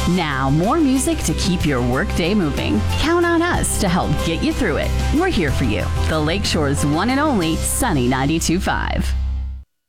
Now, more music to keep your workday moving. Count on us to help get you through it. We're here for you. The Lakeshore's one and only Sunny 92.5.